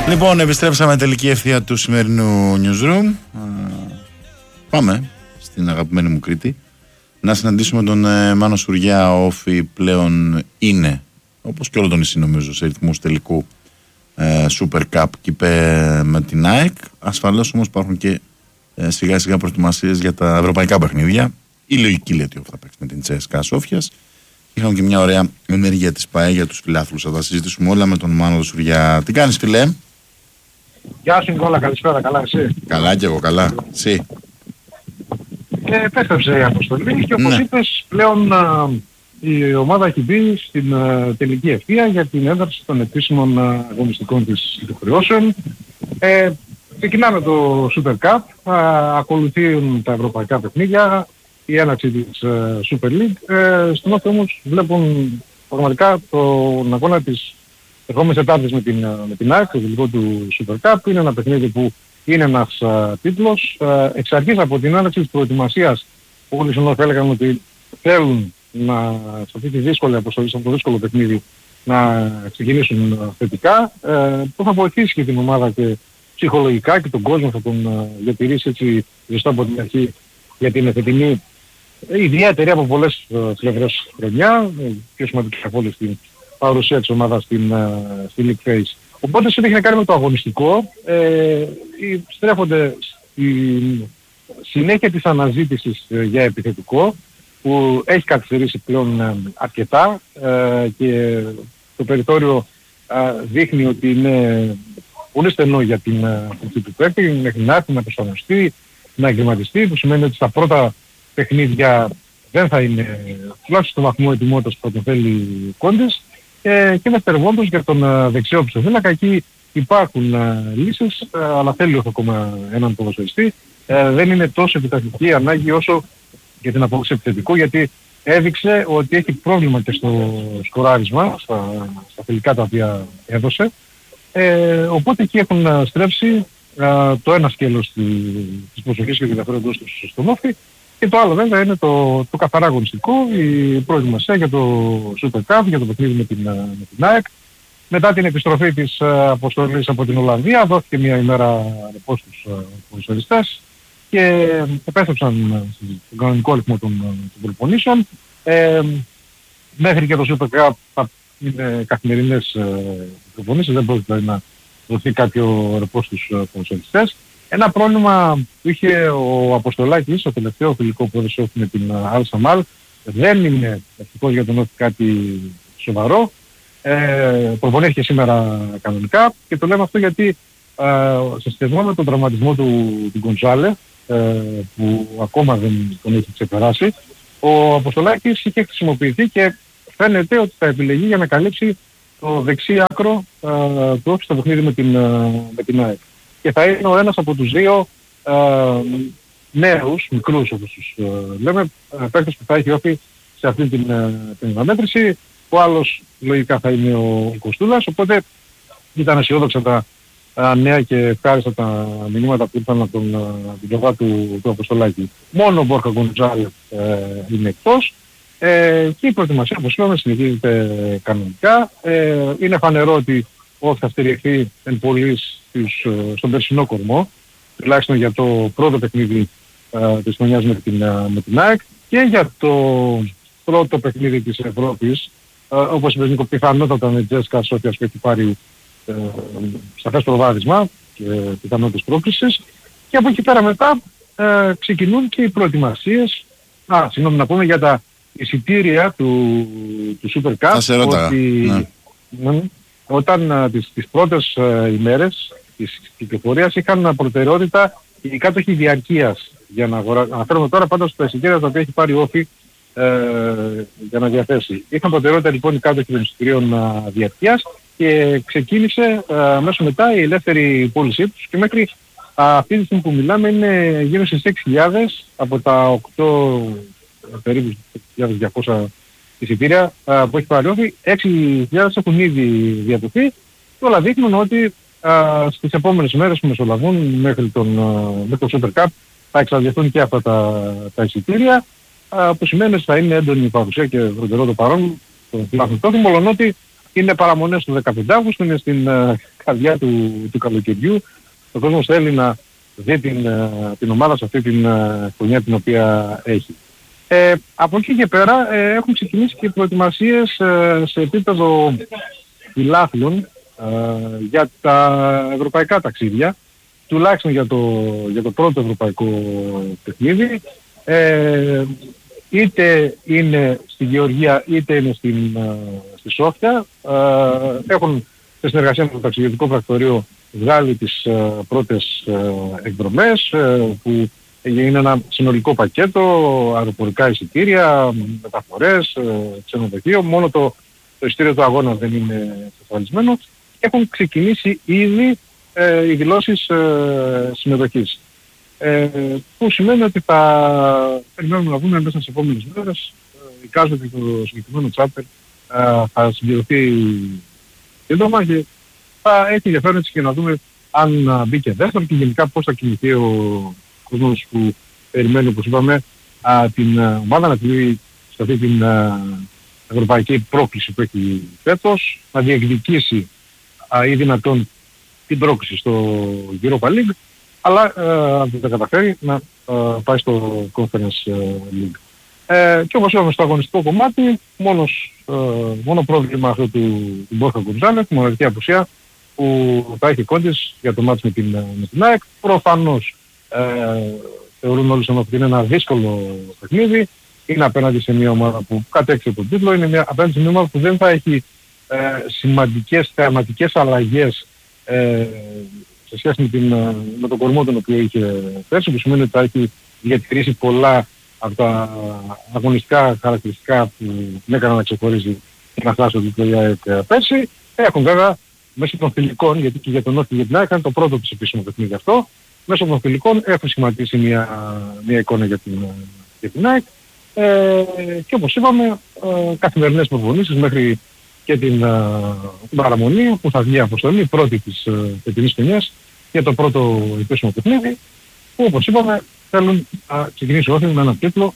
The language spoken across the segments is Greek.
Λοιπόν, επιστρέψαμε τελική ευθεία του σημερινού newsroom. Πάμε στην αγαπημένη μου Κρήτη να συναντήσουμε τον Μάνο Σουριά. Ο Όφη πλέον είναι, όπως και όλο τον νησί νομίζω, σε ρυθμούς τελικού Super Cup και με την ΑΕΚ. Ασφαλώς όμως υπάρχουν και σιγά σιγά προετοιμασίες για τα ευρωπαϊκά παιχνίδια. Η λογική λέει ότι θα παίξει με την CSKA Σόφιας. Είχαμε και μια ωραία ενέργεια της ΠΑΕ για τους φιλάθλους. Θα τα συζητήσουμε όλα με τον Μάνο Σουριά. Τι κάνεις, φιλέ? Γεια σου Νικόλα, καλησπέρα, καλά εσύ? Καλά και εγώ, καλά. Εσύ? Επέστρεψε η αποστολή και όπως είπες πλέον η ομάδα έχει μπει στην τελική ευθεία για την ένταξη των επίσημων αγωνιστικών της υποχρεώσεων. Ξεκινάμε το Super Cup, ακολουθούν τα ευρωπαϊκά παιχνίδια, η έναρξη της Super League. Στην Όφη όμως βλέπουν πραγματικά τον αγώνα της ερχόμενης Τετάρτης με την ΑΕΚ, το τελικό του Super Cup. Είναι ένα παιχνίδι που είναι ένας τίτλος. Εξ αρχής από την έναρξη της προετοιμασίας όλοι οι συνάδελφοι έλεγαν ότι θέλουν σε αυτή τη δύσκολη αποστολή, σε αυτό το δύσκολο παιχνίδι, να ξεκινήσουν θετικά. που θα βοηθήσει και την ομάδα και ψυχολογικά και τον κόσμο, θα τον διατηρήσει έτσι ζεστό από την αρχή για την φετινή ιδιαίτερη από πολλές πλευρές χρονιά, πιο σημαντική από όλη την παρουσία της ομάδας στη League Phase. Οπότε σε έχει να κάνει με το αγωνιστικό, στρέφονται στη συνέχεια της αναζήτησης για επιθετικό, που έχει καθυστερήσει πλέον αρκετά και το περιθώριο δείχνει ότι είναι πολύ στενό για την αυτή του παίκτη, μέχρι να έρθει να προσαρμοστεί, να εγκληματιστεί, που σημαίνει ότι στα πρώτα παιχνίδια δεν θα είναι τουλάχιστον στο βαθμό ετοιμότητας που τον θέλει Κόντες. Και δευτερευόντως για τον δεξιό ψηφίλακα, εκεί υπάρχουν λύσεις, αλλά θέλει ακόμα έναν ποδοσφαιριστή. Δεν είναι τόσο επιτακτική ανάγκη όσο για την απόκτηση επιθετικού, γιατί έδειξε ότι έχει πρόβλημα και στο σκοράρισμα, στα φιλικά τα οποία έδωσε. Οπότε εκεί έχουν στρέψει το ένα σκέλος της προσοχής και του ενδιαφέροντος τους στον Όφη, και το άλλο βέβαια είναι το καθαρά αγωνιστικό, η προετοιμασία για το Super Cup, για το παιχνίδι με την ΑΕΚ. Μετά την επιστροφή της αποστολής από την Ολλανδία δόθηκε μια ημέρα ρεπό στους ποδοσφαιριστές και επέστρεψαν στον κανονικό ρυθμό των προπονήσεων. Μέχρι και το Super Cup θα είναι καθημερινές προπονήσεις, δεν πρόκειται να δοθεί κάποιο ρεπό στους ποδοσφαιριστές. Ένα πρόβλημα που είχε ο Αποστολάκης, το τελευταίο φιλικό που έδωσε με την Al Samal, δεν είναι ευτυχώς για τον Όφη κάτι σοβαρό. Προπονήθηκε σήμερα κανονικά και το λέμε αυτό γιατί σε σχετισμό με τον τραυματισμό του Γκοντζάλε, που ακόμα δεν τον έχει ξεπεράσει, ο Αποστολάκης είχε χρησιμοποιηθεί και φαίνεται ότι θα επιλεγεί για να καλύψει το δεξί άκρο του Όφη στο παιχνίδι με την ΑΕΚ. Και θα είναι ο ένας από τους δύο νέους, μικρούς όπως τους λέμε, παίκτες που θα έχει Όφη σε αυτή την αναμέτρηση. Ο άλλος λογικά θα είναι ο Κοστούλας, οπότε ήταν αισιόδοξα τα νέα και ευχάριστα τα μηνύματα που ήρθαν από την πλευρά του Αποστολάκη. Μόνο ο Μπόρκα Γκοντζάλε είναι εκτός και η προετοιμασία, όπως είπαμε, συνεχίζεται κανονικά. Είναι φανερό ότι Όφη θα στηριχθεί εν πολλής στον περσινό κορμό, τουλάχιστον για το πρώτο παιχνίδι της χρονιάς με την ΑΕΚ και για το πρώτο παιχνίδι της Ευρώπης, όπως είπε Νίκο, πιθανότατα με την CSKA Σόφιας που έχει πάρει σαφές προβάδισμα και πιθανότητες πρόκλησης, και από εκεί πέρα μετά ξεκινούν και οι προετοιμασίες. Συγγνώμη, να πούμε για τα εισιτήρια του Super Cup, ότι όταν τις πρώτες ημέρες της κυκλοφορίας είχαν προτεραιότητα οι κάτοχοι διαρκείας για να αγοράσουν. Αναφέρομαι τώρα πάντως στα εισιτήρια τα οποία έχει πάρει ο Όφη για να διαθέσει. Είχαν προτεραιότητα λοιπόν οι κάτοχοι των εισιτηρίων διαρκείας και ξεκίνησε αμέσως μετά η ελεύθερη πώλησή τους, και μέχρι αυτή τη στιγμή που μιλάμε είναι γύρω στις 6.000 από τα 8 περίπου 6.200 εισιτήρια που έχει πάρει Όφη. 6.000 έχουν ήδη διαδοθεί και όλα δείχνουν ότι στις επόμενες μέρες που μεσολαβούν μέχρι το Super Cup θα εξαντληθούν και αυτά τα εισιτήρια, που σημαίνει ότι θα είναι έντονη η παρουσία και φροντερό το παρόν των φιλάθλων τότε, μόλον ότι είναι παραμονές του 15 Αύγουστου, είναι στην καρδιά του καλοκαιριού. Ο κόσμος θέλει να δει την ομάδα σε αυτή την χρονιά την οποία έχει. Από εκεί και πέρα έχουν ξεκινήσει και προετοιμασίες σε επίπεδο φιλάθλων για τα ευρωπαϊκά ταξίδια, τουλάχιστον για το πρώτο ευρωπαϊκό παιχνίδι. Είτε είναι στη Γεωργία είτε είναι στη Σόφια. Έχουν σε συνεργασία με το ταξιδιωτικό πρακτορείο βγάλει τις πρώτες εκδρομές που είναι ένα συνολικό πακέτο, αεροπορικά εισιτήρια, μεταφορές, ξενοδοχείο. Μόνο το εισιτήριο του αγώνα δεν είναι εξασφαλισμένο. Έχουν ξεκινήσει ήδη οι δηλώσεις συμμετοχής. Που σημαίνει ότι θα περιμένουμε να δούμε μέσα στις επόμενες μέρες. Εικάζω ότι το συγκεκριμένο τσάρτερ θα συμπληρωθεί σύντομα και θα έχει ενδιαφέρον έτσι και να δούμε αν μπει και δεύτερο και γενικά πώς θα κινηθεί ο κόσμος που περιμένει, όπως είπαμε, την ομάδα να τηρεί σε αυτή την ευρωπαϊκή πρόκληση που έχει φέτος, να διεκδικήσει ή δυνατόν την πρόκληση στο Europa League, αλλά αν δεν τα καταφέρει να πάει στο Conference League. Και όπως είπαμε στο αγωνιστικό κομμάτι, μόνο πρόβλημα αυτό του Μπόρχα Γκοντζάλεφ, μοναδική απουσία που θα έχει κόντις για το μάτς με την ΑΕΚ. Προφανώς θεωρούν όλοι ότι είναι ένα δύσκολο παιχνίδι. Είναι απέναντι σε μια ομάδα που κατέκτησε τον τίτλο, είναι απέναντι σε μια ομάδα που δεν θα έχει σημαντικές θεαματικές αλλαγές σε σχέση με τον κορμό τον οποίο είχε πέρσι, που σημαίνει ότι θα έχει διατηρήσει πολλά από τα αγωνιστικά χαρακτηριστικά που έκαναν να ξεχωρίζει να φτάσει ο τίτλο πέρσι. Έχουν βέβαια μέσω των φιλικών, γιατί και για τον Όφη και για την ΑΕΚ ήταν το πρώτο της επίσημο παιχνίδι αυτό, μέσω των φιλικών έχουν σχηματίσει μια εικόνα για την ΑΕΚ. Και όπως είπαμε, καθημερινές προπονήσεις μέχρι και την παραμονή που θα βγει η αποστολή πρώτη της φετινής χρονιάς για το πρώτο επίσημο παιχνίδι, που όπως είπαμε θέλουν να ξεκινήσει όθηση με έναν τίτλο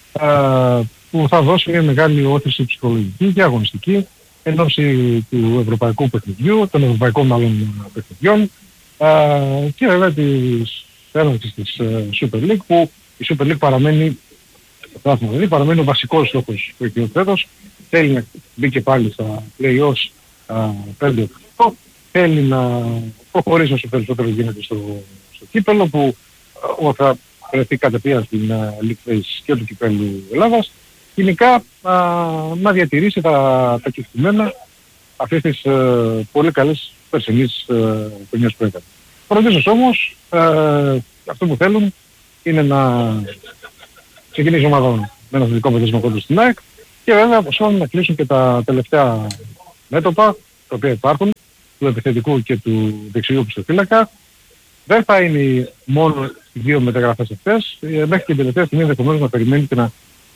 που θα δώσει μια μεγάλη όθηση ψυχολογική και αγωνιστική εν ώψη του ευρωπαϊκού παιχνιδιού, των ευρωπαϊκών μάλλον παιχνιδιών και βέβαια της έναρξης της Super League, που η Super League παραμένει ο βασικός στόχος που έχει ο φέτος. Θέλει να μπει και πάλι στα play-offs 5-8, θέλει να προχωρήσει όσο περισσότερο γίνεται στο κύπελλο, που θα βρεθεί κατευθείαν στην League Phase και του κυπέλλου Ελλάδας. Γενικά να διατηρήσει τα κεκτημένα αυτής της πολύ καλής περσινής χρονιάς που έκανε. Πρωτίστως όμως αυτό που θέλουν είναι να ξεκινήσει η ομάδα με ένα θετικό αποτέλεσμα κόντρα στην ΑΕΚ και βέβαια προσπαθούν να κλείσουν και τα τελευταία μέτωπα τα οποία υπάρχουν, του επιθετικού και του δεξιού πιστοφύλακα. Δεν θα είναι μόνο οι δύο μεταγραφές αυτές, μέχρι και την τελευταία στιγμή ενδεχομένως να περιμένει και να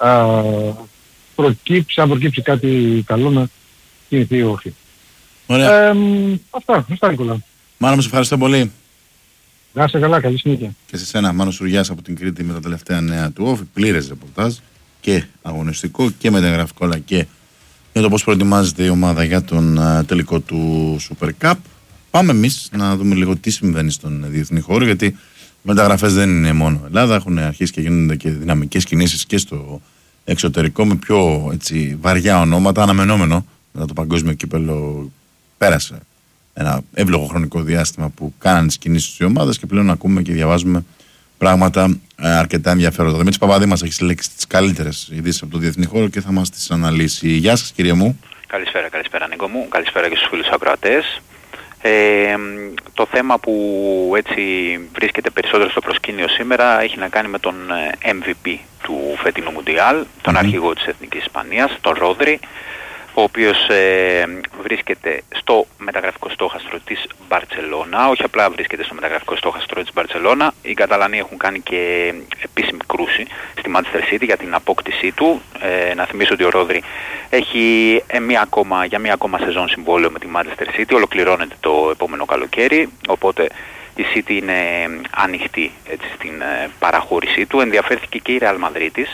αν προκύψει κάτι καλό να κινηθεί ο Όφη. Ωραία. Αυτά Νικόλα. Μάνα μου, σε ευχαριστώ πολύ. Να είσαι καλά, καλή συνέχεια. Και σε σένα, Μάνος Σουριάς από την Κρήτη με τα τελευταία νέα του Όφη. Πλήρες ρεπορτάζ και αγωνιστικό και μεταγραφικό, αλλά και για το πώς προετοιμάζεται η ομάδα για τον τελικό του Super Cup. Πάμε εμείς να δούμε λίγο τι συμβαίνει στον διεθνή χώρο, γιατί οι μεταγραφές δεν είναι μόνο Ελλάδα. Έχουν αρχίσει και γίνονται και δυναμικές κινήσεις και στο εξωτερικό με πιο έτσι, βαριά ονόματα. Αναμενόμενο μετά το παγκόσμιο κύπελλο πέρασε ένα εύλογο χρονικό διάστημα που κάνανε τις κινήσεις στις ομάδες και πλέον ακούμε και διαβάζουμε πράγματα αρκετά ενδιαφέροντα. Ο Δημήτρης Παπαδή μας έχει συλλέξει τις καλύτερες ειδήσεις από το διεθνή χώρο και θα μας τις αναλύσει. Γεια σας, κύριε μου. Καλησπέρα Νίκο μου, καλησπέρα και στους φίλους ακροατές. Το θέμα που έτσι βρίσκεται περισσότερο στο προσκήνιο σήμερα έχει να κάνει με τον MVP του φετινού Μουντιάλ, τον αρχηγό της Εθνικής Ισπανίας, τον Ρόδρι, ο οποίος βρίσκεται στο μεταγραφικό στόχαστρο της Μπαρτσελώνα. Όχι απλά βρίσκεται στο μεταγραφικό στόχαστρο της Μπαρτσελώνα, οι Καταλανοί έχουν κάνει και επίσημη κρούση στη Manchester City για την απόκτησή του. Να θυμίσω ότι ο Ρόδρι έχει για μία ακόμα σεζόν συμβόλαιο με τη Manchester City, ολοκληρώνεται το επόμενο καλοκαίρι, οπότε η City είναι ανοιχτή έτσι, στην παραχώρησή του. Ενδιαφέρθηκε και η Real Madrid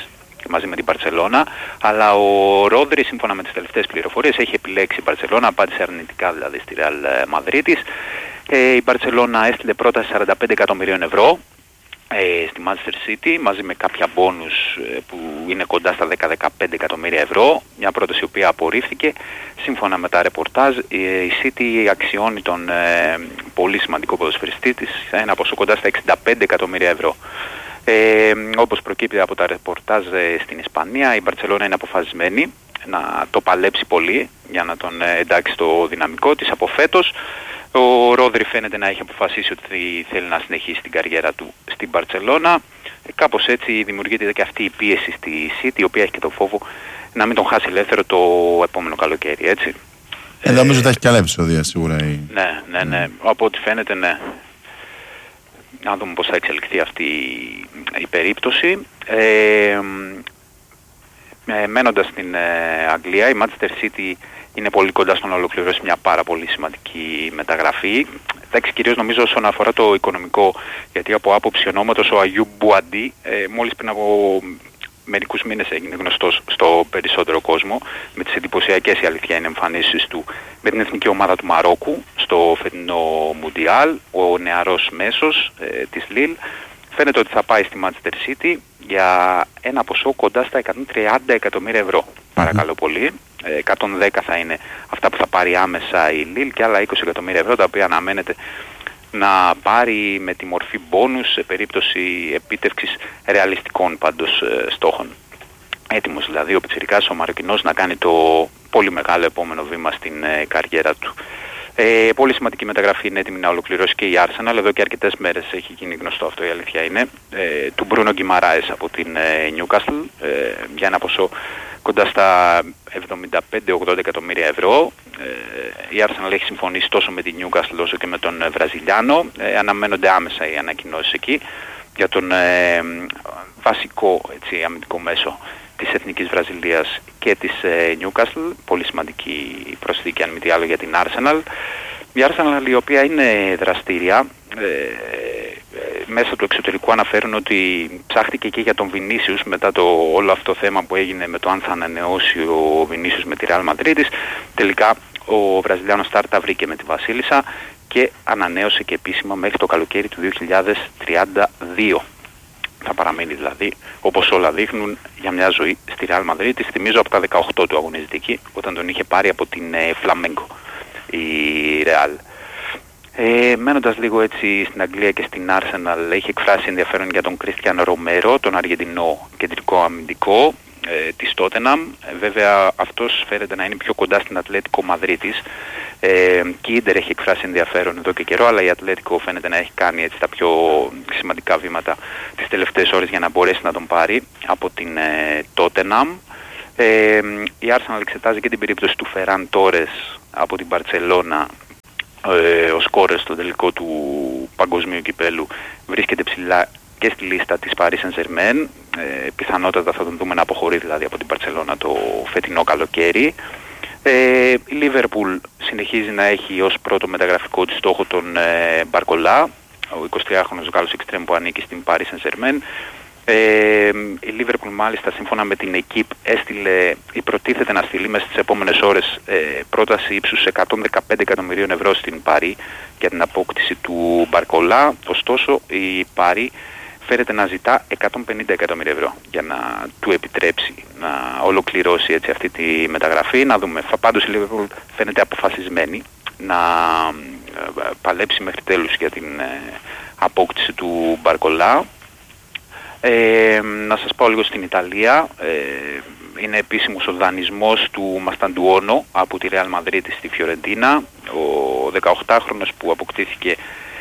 μαζί με την Μπαρτσελώνα, αλλά ο Ρόδρυ, σύμφωνα με τις τελευταίες πληροφορίες, έχει επιλέξει η Μπαρτσελώνα, απάντησε αρνητικά δηλαδή στη Ρεάλ Μαδρίτης. Η Μπαρτσελώνα έστειλε πρόταση 45 εκατομμυρίων ευρώ στη Manchester City, μαζί με κάποια μπόνους που είναι κοντά στα 10-15 εκατομμύρια ευρώ, μια πρόταση η οποία απορρίφθηκε. Σύμφωνα με τα ρεπορτάζ, η City αξιώνει τον πολύ σημαντικό ποδοσφαιριστή της σε ένα ποσό κοντά στα 65 εκατομμύρια ευρώ. Όπως προκύπτει από τα ρεπορτάζ στην Ισπανία, η Μπαρτσελώνα είναι αποφασισμένη να το παλέψει πολύ για να τον εντάξει στο δυναμικό της από φέτος. Ο Ρόδρυ φαίνεται να έχει αποφασίσει ότι θέλει να συνεχίσει την καριέρα του στην Μπαρτσελώνα. Κάπως έτσι δημιουργείται και αυτή η πίεση στη City, η οποία έχει και το φόβο να μην τον χάσει ελεύθερο το επόμενο καλοκαίρι, έτσι. Νομίζω ότι έχει και άλλα επεισόδια σίγουρα. Ναι. Από ό,τι φαίνεται, ναι. Να δούμε πώς θα εξελιχθεί αυτή η περίπτωση. Μένοντας στην Αγγλία, η Manchester City είναι πολύ κοντά στο να ολοκληρώσει μια πάρα πολύ σημαντική μεταγραφή. Εντάξει, κυρίως νομίζω όσον αφορά το οικονομικό, γιατί από άποψη ονόματος ο Αγιού Μπουαντί μόλις πριν από μερικούς μήνες έγινε γνωστός στο περισσότερο κόσμο, με τις εντυπωσιακές, η αλήθεια είναι, εμφανίσεις του με την εθνική ομάδα του Μαρόκου στο φετινό Μουντιάλ, ο νεαρός μέσος της Λιλ. Φαίνεται ότι θα πάει στη Manchester City για ένα ποσό κοντά στα 130 εκατομμύρια ευρώ. Παρακαλώ πολύ. 110 θα είναι αυτά που θα πάρει άμεσα η Λιλ και άλλα 20 εκατομμύρια ευρώ, τα οποία αναμένεται να πάρει με τη μορφή μπόνους σε περίπτωση επίτευξης ρεαλιστικών πάντως στόχων. Έτοιμος δηλαδή ο πιτσιρικάς ο Μαροκινός να κάνει το πολύ μεγάλο επόμενο βήμα στην καριέρα του. Πολύ σημαντική μεταγραφή είναι έτοιμη να ολοκληρώσει και η Arsenal. Εδώ και αρκετές μέρες έχει γίνει γνωστό αυτό, η αλήθεια είναι. Του Μπρούνο Γκιμαράες από την Newcastle για ένα ποσό κοντά στα 75-80 εκατομμύρια ευρώ. Η Arsenal έχει συμφωνήσει τόσο με την Newcastle όσο και με τον Βραζιλιάνο. Αναμένονται άμεσα οι ανακοινώσεις εκεί για τον βασικό αμυντικό μέσο της Εθνικής Βραζιλίας και της Newcastle. Πολύ σημαντική προσθήκη αν μη τι άλλο για την Arsenal. Η Arsenal, η οποία είναι δραστήρια, μέσα του εξωτερικού αναφέρουν ότι ψάχτηκε και για τον Βινίσιους μετά το όλο αυτό θέμα που έγινε με το αν θα ανανεώσει ο Βινίσιους με τη Real Madrid. Τελικά ο Βραζιλιάνος Στάρ τα βρήκε με τη Βασίλισσα και ανανέωσε και επίσημα μέχρι το καλοκαίρι του 2032. Θα παραμείνει δηλαδή, όπως όλα δείχνουν, για μια ζωή στη Real Madrid. Τη θυμίζω από τα 18 του αγωνιστική, όταν τον είχε πάρει από την Flamengo η Real. Μένοντας λίγο έτσι στην Αγγλία και στην Arsenal, έχει εκφράσει ενδιαφέρον για τον Κριστιάνο Ρομέρο, τον Αργεντινό κεντρικό αμυντικό της Tottenham. Βέβαια αυτός φαίνεται να είναι πιο κοντά στην Ατλέτικο Μαδρίτης. Και η Ίντερ έχει εκφράσει ενδιαφέρον εδώ και καιρό, αλλά η Ατλέτικο φαίνεται να έχει κάνει έτσι τα πιο σημαντικά βήματα τις τελευταίες ώρες για να μπορέσει να τον πάρει από την Tottenham. Η Arsenal εξετάζει και την περίπτωση του Φεράν Τόρες από την Μπαρτσελώνα. Ο σκόρερ στο τελικό του παγκοσμίου κυπέλου βρίσκεται ψηλά και στη λίστα της Paris Saint-Germain. Πιθανότατα θα τον δούμε να αποχωρεί δηλαδή από την Μπαρτσελώνα το φετινό καλοκαίρι. Η Liverpool συνεχίζει να έχει ως πρώτο μεταγραφικό της στόχο τον Μπαρκολά, ο 23χρονος Γάλλος εξτρέμ που ανήκει στην Paris Saint-Germain. Η Liverpool μάλιστα σύμφωνα με την Equipe προτίθεται να στείλει μέσα στις επόμενες ώρες πρόταση ύψους 115 εκατομμυρίων ευρώ στην Παρί για την απόκτηση του Μπαρκολά. Ωστόσο η Παρί φέρεται να ζητά 150 εκατομμύρια ευρώ για να του επιτρέψει να ολοκληρώσει έτσι αυτή τη μεταγραφή. Να δούμε. Πάντως η Liverpool φαίνεται αποφασισμένη να παλέψει μέχρι τέλους για την απόκτηση του Μπαρκολά. Να σας πω λίγο στην Ιταλία. Είναι επίσημος ο δανεισμός του Μασταντουόνο από τη Real Madrid στη Φιωρεντίνα. Ο 18χρονος που αποκτήθηκε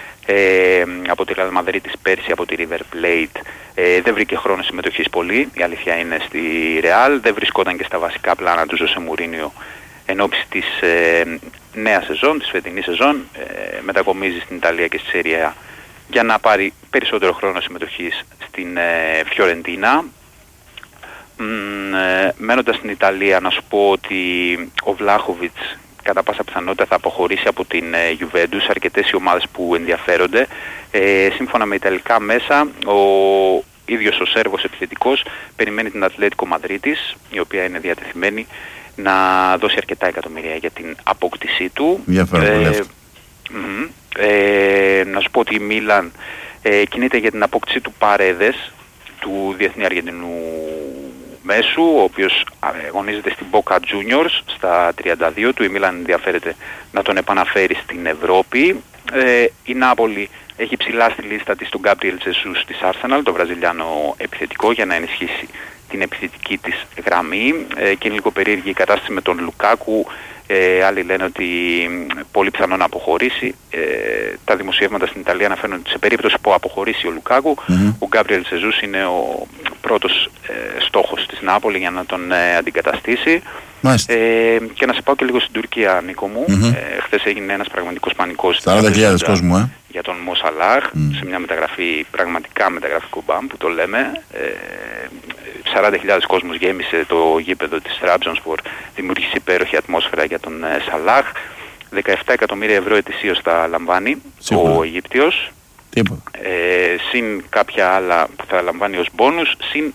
από τη Real Madrid πέρσι από τη River Plate δεν βρήκε χρόνο συμμετοχής πολύ, η αλήθεια είναι, στη Real. Δεν βρισκόταν και στα βασικά πλάνα του Ζωσέ Μουρίνιο εν ώψη της νέας σεζόν, της φετινής σεζόν. Μετακομίζει στην Ιταλία και στη Serie A για να πάρει περισσότερο χρόνο συμμετοχής στην Φιωρεντίνα. Μένοντας στην Ιταλία, να σου πω ότι ο Βλάχοβιτς κατά πάσα πιθανότητα θα αποχωρήσει από την Juventus. Αρκετές οι ομάδες που ενδιαφέρονται. Σύμφωνα με ιταλικά μέσα, ο ίδιος ο Σέρβος επιθετικός περιμένει την Ατλέτικο Μαδρίτης, η οποία είναι διατεθειμένη να δώσει αρκετά εκατομμύρια για την απόκτησή του. Να σου πω ότι η Μίλαν κινείται για την απόκτηση του Παρέδες, του διεθνή Αργεντινού μέσου, ο οποίος αγωνίζεται στην Boca Juniors στα 32 του. Η Μίλαν ενδιαφέρεται να τον επαναφέρει στην Ευρώπη. Η Νάπολη έχει ψηλά στη λίστα της τον Γκάμπριελ Τζεσούς της Arsenal, τον βραζιλιάνο επιθετικό, για να ενισχύσει την επιθετική της γραμμή. Και είναι λίγο περίεργη η κατάσταση με τον Λουκάκου. Άλλοι λένε ότι πολύ πιθανό να αποχωρήσει. Τα δημοσιεύματα στην Ιταλία αναφέρουν ότι σε περίπτωση που αποχωρήσει ο Λουκάκου, ο Γκάμπριελ Τζεζούς είναι ο πρώτος στόχος της Νάπολη για να τον αντικαταστήσει. Και να σε πάω και λίγο στην Τουρκία, Νίκο μου. Χθες έγινε ένας πραγματικός πανικός 40.000 κόσμου, για τον Μο Σαλάχ, σε μια μεταγραφή, πραγματικά μεταγραφικό μπαμ που το λέμε. 40.000 κόσμος γέμισε το γήπεδο της Τραμπζονσπορ, δημιούργησε υπέροχη ατμόσφαιρα για τον Σαλάχ. 17 εκατομμύρια ευρώ ετησίως θα λαμβάνει ο Αιγύπτιος. Συν κάποια άλλα που θα λαμβάνει ως μπόνους, συν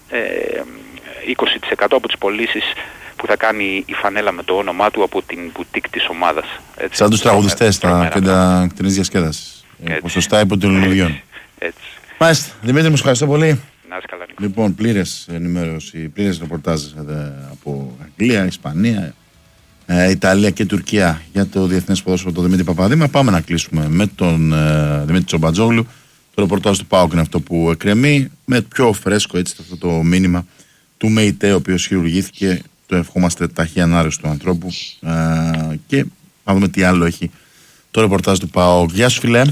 20% από τις πωλήσεις που θα κάνει η φανέλα με το όνομά του από την μπουτίκ της ομάδας. Έτσι, σαν τους τραγουδιστές στα κέντρα κτηνής διασκέδασης. Ποσοστά υπό των λουλουδιών. Μάλιστα. Δημήτρη, μου ευχαριστώ πολύ. Να είσαι καλά, Νίκο. Λοιπόν, πλήρες ενημέρωση, πλήρες ρεπορτάζ από Αγγλία, Ισπανία, Ιταλία και Τουρκία για το διεθνές ποδόσφαιρο, τον Δημήτρη Παπαδήμα. Πάμε να κλείσουμε με τον Δημήτρη Τσομπατζόγλου. Το ρεπορτάζ του ΠΑΟΚ είναι αυτό που εκκρεμεί, με πιο φρέσκο έτσι αυτό το μήνυμα του ΜΕΙΤΕ, ο οποίος χειρουργήθηκε. Το ευχόμαστε ταχύ ανάρρωση του ανθρώπου. Και να δούμε τι άλλο έχει το ρεπορτάζ του ΠΑΟΚ. Γεια σου, φιλέ.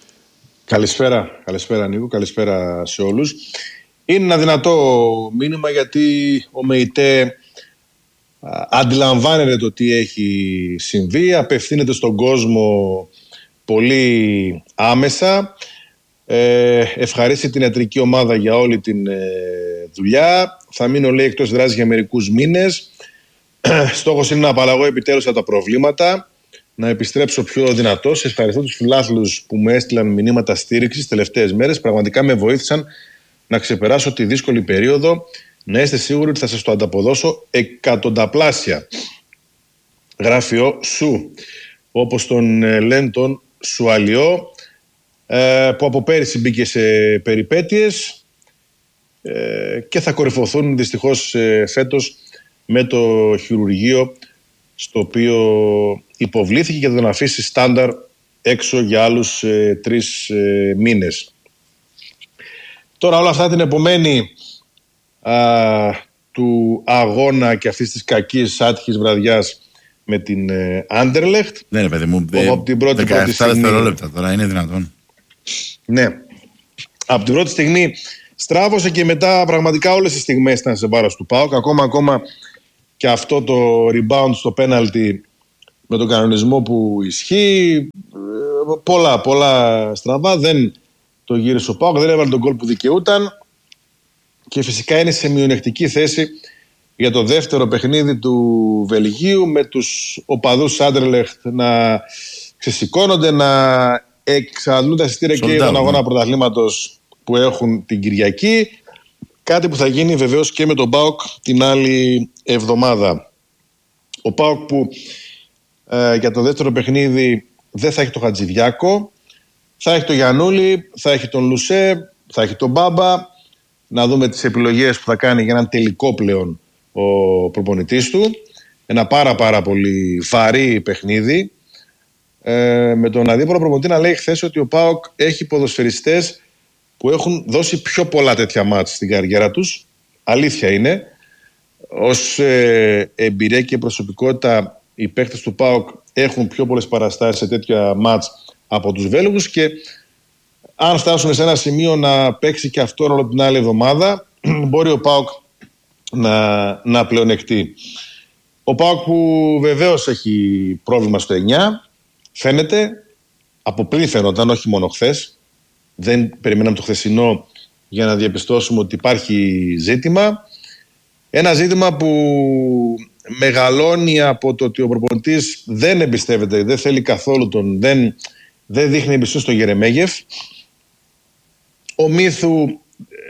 Καλησπέρα Νίκο, καλησπέρα σε όλους. Είναι ένα δυνατό μήνυμα, γιατί ο ΜΕΙΤΕ αντιλαμβάνεται το τι έχει συμβεί, απευθύνεται στον κόσμο πολύ άμεσα, ευχαρίστησε την ιατρική ομάδα για όλη την δουλειά, θα μείνω, λέει, εκτός δράσης για μερικούς μήνες. Στόχος είναι να απαλλαγώ επιτέλους από τα προβλήματα, να επιστρέψω πιο δυνατός. Ευχαριστώ τους φιλάθλους που μου έστειλαν μηνύματα στήριξης τις τελευταίες μέρες. Πραγματικά με βοήθησαν να ξεπεράσω τη δύσκολη περίοδο. Να είστε σίγουροι ότι θα σας το ανταποδώσω εκατονταπλάσια. Γράφει ο Σου, όπως τον λένε τον Σουαλιό, που από πέρυσι μπήκε σε περιπέτειες και θα κορυφωθούν δυστυχώς φέτος με το χειρουργείο στο οποίο υποβλήθηκε και θα τον αφήσει στάνταρ έξω για άλλους 3 μήνες. Τώρα όλα αυτά την επομένη του αγώνα και αυτής της κακής άτυχης βραδιάς με την Άντερλεχτ. Ναι, ρε παιδί μου, από την πρώτη 17 στιγμή, δευτερόλεπτα τώρα, είναι δυνατόν? Ναι, από την πρώτη στιγμή στράβωσε και μετά πραγματικά όλες οι στιγμές ήταν σε βάρος του ΠΑΟΚ. Ακόμα και αυτό το rebound στο πέναλτι με τον κανονισμό που ισχύει, πολλά στραβά, δεν το γύρισε ο ΠΑΟΚ, δεν έβαλε τον γκολ που δικαιούταν και φυσικά είναι σε μειονεκτική θέση για το δεύτερο παιχνίδι του Βελγίου, με τους οπαδούς Άντερλεχτ να ξεσηκώνονται, να εξαντλούν τα εισιτήρια και τον αγώνα πρωταθλήματος που έχουν την Κυριακή. Κάτι που θα γίνει βεβαίως και με τον ΠΑΟΚ την άλλη εβδομάδα. Ο ΠΑΟΚ που για το δεύτερο παιχνίδι δεν θα έχει τον Χατζηδιάκο, θα έχει τον Γιαννούλη, θα έχει τον Λουσέ, θα έχει τον Μπάμπα. Να δούμε τις επιλογές που θα κάνει για έναν τελικό πλέον ο προπονητής του. Ένα πάρα πολύ βαρύ παιχνίδι. Με τον αντίπαλο προπονητή να λέει χθες ότι ο ΠΑΟΚ έχει ποδοσφαιριστές που έχουν δώσει πιο πολλά τέτοια μάτς στην καριέρα τους. Αλήθεια είναι. Ως εμπειρία και προσωπικότητα, οι παίκτες του ΠΑΟΚ έχουν πιο πολλές παραστάσεις σε τέτοια μάτς από τους Βέλγους, και αν φτάσουν σε ένα σημείο να παίξει και αυτό ρόλο την άλλη εβδομάδα, μπορεί ο ΠΑΟΚ να πλεονεκτεί. Ο ΠΑΟΚ που βεβαίως έχει πρόβλημα στο 9, φαίνεται, από πριν φαίνονταν, όχι μόνο χθες. Δεν περιμέναμε το χθεσινό για να διαπιστώσουμε ότι υπάρχει ζήτημα. Ένα ζήτημα που μεγαλώνει από το ότι ο προπονητής δεν εμπιστεύεται, δεν θέλει καθόλου δεν δείχνει εμπιστοσύνη στον Γερεμέγεφ. Ο Μίθου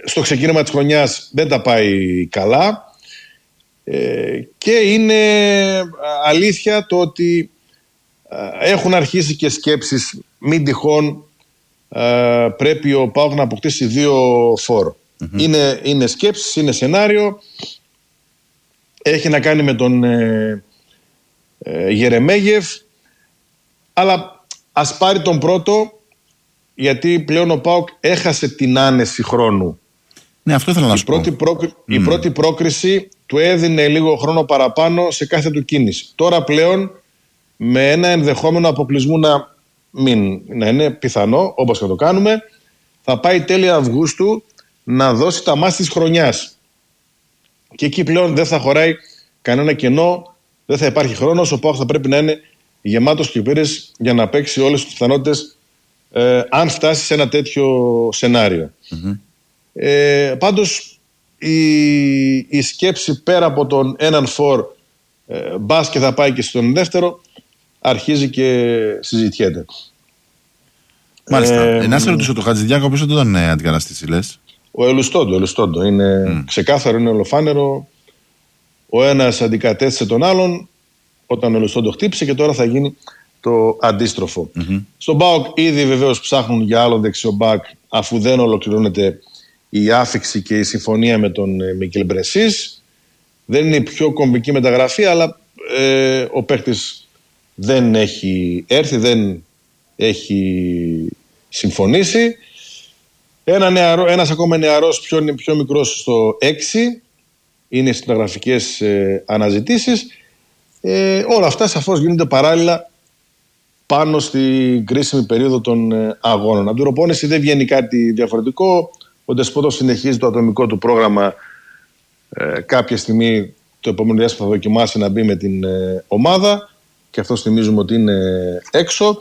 στο ξεκίνημα της χρονιάς δεν τα πάει καλά και είναι αλήθεια το ότι έχουν αρχίσει και σκέψεις μην τυχόν πρέπει ο ΠΑΟΚ να αποκτήσει 2 φόρ. Είναι σκέψεις, είναι σενάριο. Έχει να κάνει με τον Γερεμέγεφ, αλλά ας πάρει τον πρώτο, γιατί πλέον ο ΠΑΟΚ έχασε την άνεση χρόνου. Ναι, αυτό ήθελα να σου πω. Η πρώτη πρόκριση του έδινε λίγο χρόνο παραπάνω σε κάθε του κίνηση. Τώρα πλέον με ένα ενδεχόμενο αποκλεισμού να είναι πιθανό, όπως θα το κάνουμε, θα πάει τέλη Αυγούστου να δώσει τα μάτς της χρονιάς. Και εκεί πλέον δεν θα χωράει κανένα κενό, δεν θα υπάρχει χρόνος, ο ΠΑΟΚ θα πρέπει να είναι γεμάτος κυπήρες για να παίξει όλες τις πιθανότητες αν φτάσει σε ένα τέτοιο σενάριο. Πάντως η σκέψη πέρα από τον έναν φορ μπας και θα πάει και στον δεύτερο αρχίζει και συζητιέται. Μάλιστα. Να σε ρωτήσω, το Χατζηδιάκο πίσω του τον αντικαταστήσει, λες? Ο Ελουστόντο είναι ξεκάθαρο, είναι ολοφάνερο. Ο ένας αντικατέστησε τον άλλον όταν ο Ελουστόντο χτύπησε και τώρα θα γίνει το αντίστροφο. Στον ΠΑΟΚ ήδη βεβαίως ψάχνουν για άλλον δεξιό μπακ, αφού δεν ολοκληρώνεται η άφιξη και η συμφωνία με τον Μικέλ Μπρεσίς. Δεν είναι η πιο κομβική μεταγραφή, αλλά ο παίκτης δεν έχει έρθει, δεν έχει συμφωνήσει. Ένας ακόμα νεαρός, πιο μικρός, στο 6, είναι στις μεταγραφικές αναζητήσεις. Όλα αυτά σαφώς γίνονται παράλληλα πάνω στην κρίσιμη περίοδο των αγώνων. Από την προπόνηση δεν βγαίνει κάτι διαφορετικό. Ο Ντεσπότοφ συνεχίζει το ατομικό του πρόγραμμα. Κάποια στιγμή το επόμενο διάστημα θα δοκιμάσει να μπει με την ομάδα και αυτός θυμίζουμε ότι είναι έξω.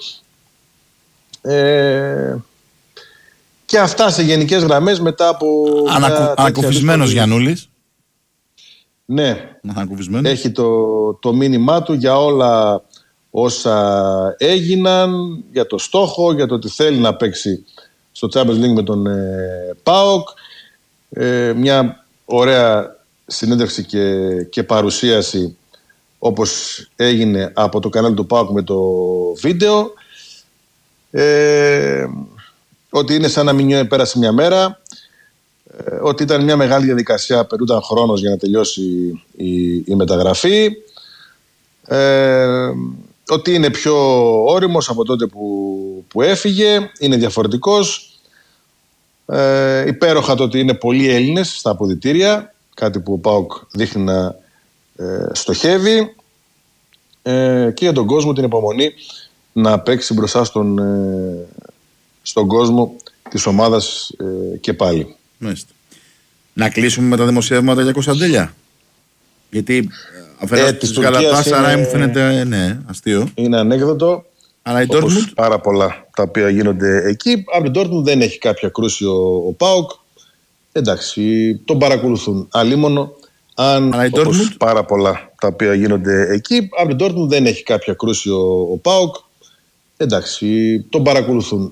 Και αυτά σε γενικές γραμμές μετά από... Ανακουφισμένος Γιαννούλης. Ναι, έχει το μήνυμά του για όλα όσα έγιναν, για το στόχο, για το ότι θέλει να παίξει στο Champions League με τον ΠΑΟΚ. Μια ωραία συνέντευξη και παρουσίαση όπως έγινε από το κανάλι του ΠΑΟΚ με το βίντεο. Ότι είναι σαν να μην πέρασε μια μέρα, ότι ήταν μια μεγάλη διαδικασία, περνούταν χρόνος για να τελειώσει η μεταγραφή, ότι είναι πιο όριμος από τότε που έφυγε, είναι διαφορετικός, υπέροχα το ότι είναι πολλοί Έλληνες στα αποδυτήρια, κάτι που ο ΠΑΟΚ δείχνει να στοχεύει, και για τον κόσμο την υπομονή να παίξει μπροστά στον κόσμο της ομάδας και πάλι. Μάλιστα. Να κλείσουμε με τα δημοσιεύματα για Κωνσταντέλια. Γιατί αφαιράς της Γαλατάσαράι μου φαίνεται αστείο. Είναι ανέκδοτο. Αλλά η Dortmund, πάρα πολλά τα οποία γίνονται εκεί. Από την Dortmund δεν έχει κάποια κρούση ο ΠΑΟΚ. Εντάξει, τον παρακολουθούν. Αλίμονο αν, όπως πάρα πολλά τα οποία γίνονται εκεί. Από την Dortmund δεν έχει κάποια κρούση ο ΠΑΟΚ. Εντάξει, τον παρακολουθούν.